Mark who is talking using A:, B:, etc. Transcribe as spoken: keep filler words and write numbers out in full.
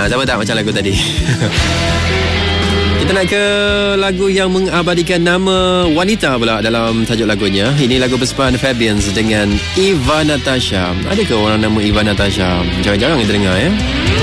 A: Ha, sama tak macam lagu tadi? Kita nak ke lagu yang mengabadikan nama wanita pula dalam tajuk lagunya. Ini lagu persembahan Fabians dengan Eva Natasha. Adakah orang nama Eva Natasha? Jarang-jarang kita dengar ya.